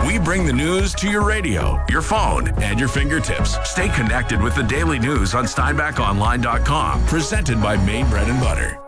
We bring the news to your radio, your phone, and your fingertips. Stay connected with the daily news on SteinbachOnline.com. Presented by Maine Bread and Butter.